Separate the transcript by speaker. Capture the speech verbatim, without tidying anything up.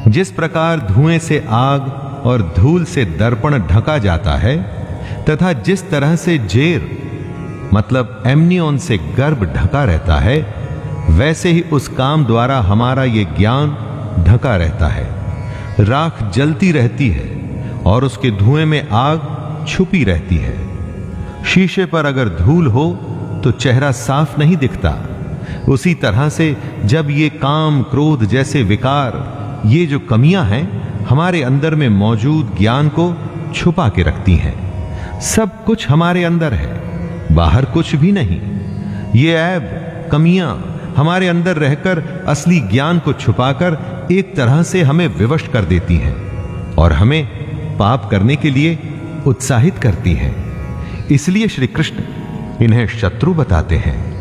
Speaker 1: जिस प्रकार धुएं से आग और धूल से दर्पण ढका जाता है, तथा जिस तरह से जेर मतलब एमनियोन से गर्भ ढका रहता है, वैसे ही उस काम द्वारा हमारा ये ज्ञान ढका रहता है। राख जलती रहती है और उसके धुएं में आग छुपी रहती है। शीशे पर अगर धूल हो तो चेहरा साफ नहीं दिखता। उसी तरह से जब ये काम, क्रोध जैसे विकार, ये जो कमियां हैं, हमारे अंदर में मौजूद ज्ञान को छुपा के रखती हैं। सब कुछ हमारे अंदर है, बाहर कुछ भी नहीं। ये ऐब, कमियां हमारे अंदर रहकर असली ज्ञान को छुपाकर एक तरह से हमें विवश कर देती हैं और हमें पाप करने के लिए उत्साहित करती हैं। इसलिए श्री कृष्ण इन्हें शत्रु बताते हैं।